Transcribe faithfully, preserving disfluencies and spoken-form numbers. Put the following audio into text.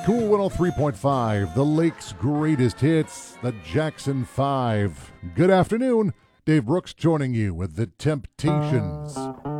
Cool one oh three point five, the Lake's greatest hits, the Jackson five. Good afternoon. Dave Brooks joining you with The Temptations.